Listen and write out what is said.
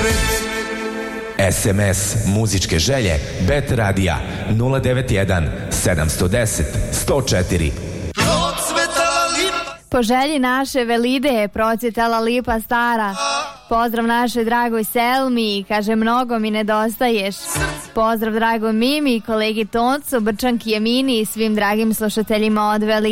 SMS muzičke želje Bet Radija 091 710 104. Po želji naše Velide procvjetala lipa stara. Pozdrav našoj dragoj Selmi, kaže mnogo mi nedostaješ. Pozdrav dragoj Mimi, kolegi Toncu, Brčanki Emini i svim dragim slušateljima od Velide.